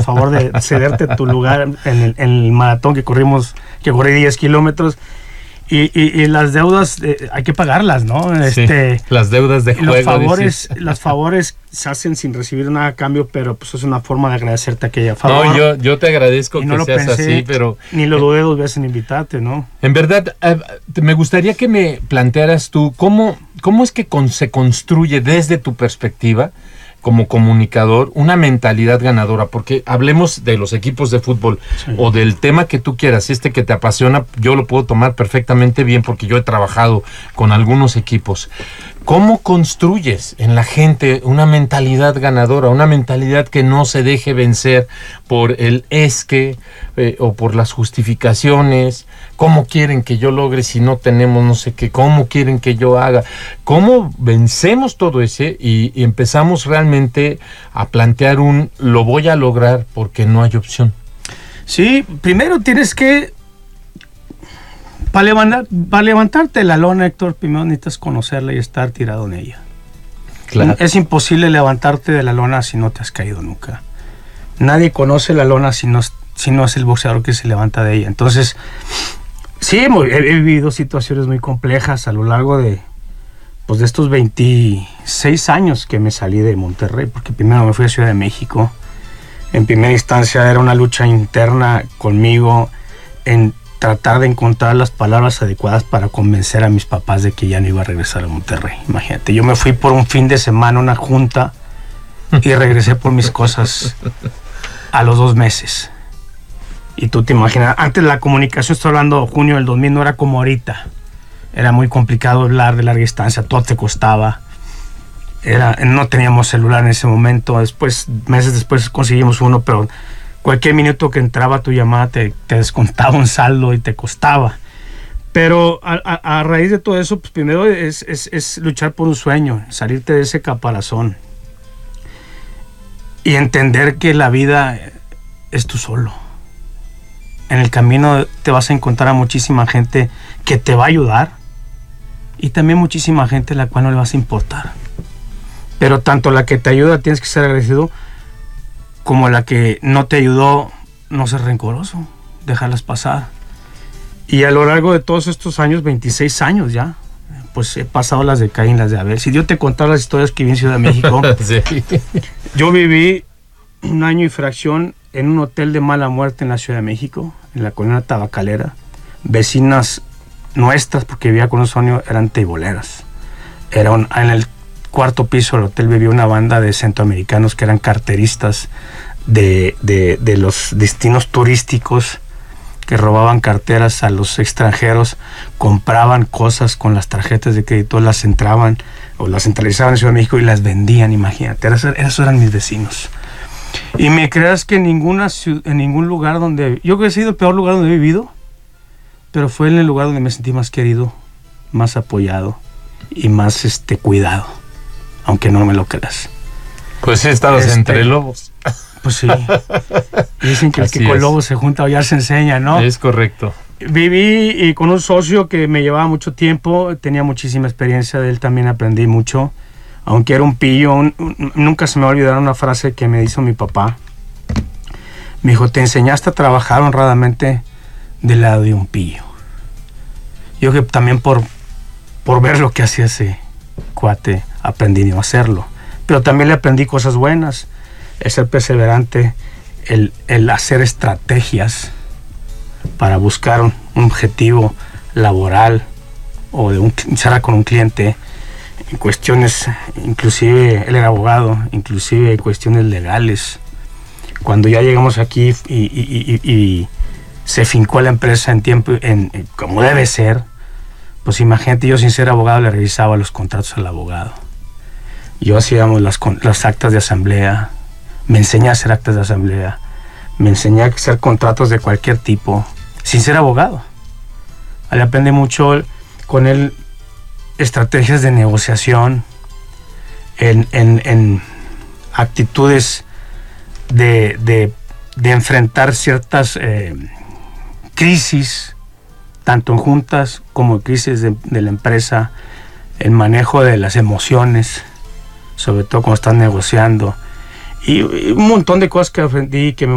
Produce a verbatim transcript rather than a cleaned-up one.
favor de cederte tu lugar en el, en el maratón que corrimos, que corrí diez kilómetros. Y, y, y las deudas eh, hay que pagarlas, ¿no? Sí, este, las deudas de juego. Los favores, los favores se hacen sin recibir nada a cambio, pero pues es una forma de agradecerte aquella favor. No, yo, yo te agradezco y que no seas pensé, así, pero... Ni lo dudé dos veces en invitarte, ¿no? En verdad, eh, me gustaría que me plantearas tú cómo, cómo es que con, se construye desde tu perspectiva como comunicador una mentalidad ganadora, porque hablemos de los equipos de fútbol, sí, o del tema que tú quieras, este que te apasiona, yo lo puedo tomar perfectamente bien porque yo he trabajado con algunos equipos. ¿Cómo construyes en la gente una mentalidad ganadora, una mentalidad que no se deje vencer por el es que eh, o por las justificaciones? ¿Cómo quieren que yo logre si no tenemos no sé qué? ¿Cómo quieren que yo haga? ¿Cómo vencemos todo ese y, y empezamos realmente a plantear un lo voy a lograr porque no hay opción? Sí, primero tienes que... Para, levantar, para levantarte la lona, Héctor, primero necesitas conocerla y estar tirado en ella. Claro. Es imposible levantarte de la lona si no te has caído nunca. Nadie conoce la lona si no, si no es el boxeador que se levanta de ella. Entonces, sí, he, he vivido situaciones muy complejas a lo largo de, pues, de estos veintiséis años que me salí de Monterrey, porque primero me fui a Ciudad de México. En primera instancia era una lucha interna conmigo en tratar de encontrar las palabras adecuadas para convencer a mis papás de que ya no iba a regresar a Monterrey. Imagínate, yo me fui por un fin de semana a una junta y regresé por mis cosas a los dos meses. Y tú te imaginas, antes la comunicación, estoy hablando de junio del dos mil, no era como ahorita. Era muy complicado hablar de larga distancia, todo te costaba. Era, no teníamos celular en ese momento, después, meses después conseguimos uno, pero cualquier minuto que entraba tu llamada te, te descontaba un saldo y te costaba. Pero a, a, a raíz de todo eso, pues primero es, es, es luchar por un sueño, salirte de ese caparazón y entender que la vida es tú solo. En el camino te vas a encontrar a muchísima gente que te va a ayudar y también muchísima gente a la cual no le vas a importar. Pero tanto la que te ayuda tienes que ser agradecido, como la que no te ayudó, no ser rencoroso, dejarlas pasar. Y a lo largo de todos estos años, veintiséis años ya, pues he pasado las de Caín, las de Abel. Si yo te contara las historias que viví en Ciudad de México, sí. Yo viví un año y fracción en un hotel de mala muerte en la Ciudad de México, en la colonia Tabacalera. Vecinas nuestras, porque vivía con un sueño, eran teiboleras. Era un, en el cuarto piso del hotel vivía una banda de centroamericanos que eran carteristas de, de, de los destinos turísticos, que robaban carteras a los extranjeros, compraban cosas con las tarjetas de crédito, las entraban o las centralizaban en Ciudad de México y las vendían, imagínate, esos, esos eran mis vecinos. Y me creas que en, ninguna, en ningún lugar donde... Yo creo que he sido el peor lugar donde he vivido, pero fue en el lugar donde me sentí más querido, más apoyado y más este, cuidado, aunque no me lo creas. Pues sí, estabas este, entre lobos. Pues sí. Dicen que Así el que con es. lobos se junta ya se enseña, ¿no? Es correcto. Viví y con un socio que me llevaba mucho tiempo, tenía muchísima experiencia, de él también aprendí mucho, aunque era un pillo. Un, un, nunca se me va a olvidar una frase que me hizo mi papá. Me dijo, te enseñaste a trabajar honradamente del lado de un pillo. Yo que también por, por ver lo que hacía ese cuate, aprendí a no hacerlo. Pero también le aprendí cosas buenas, el ser perseverante, el, el hacer estrategias para buscar un, un objetivo laboral o de un, cerrar con un cliente, en cuestiones, inclusive él era abogado, inclusive cuestiones legales. Cuando ya llegamos aquí y, y, y, y se fincó la empresa en tiempo, en, en, como debe ser, pues imagínate, yo sin ser abogado le revisaba los contratos al abogado. Yo hacíamos las, las actas de asamblea, me enseñé a hacer actas de asamblea, me enseñé a hacer contratos de cualquier tipo, sin ser abogado. Le aprendí mucho con él, estrategias de negociación, en, en, en actitudes de, de, de enfrentar ciertas eh, crisis, tanto en juntas como en crisis de, de la empresa, el manejo de las emociones, sobre todo cuando estás negociando, y, y un montón de cosas que aprendí que me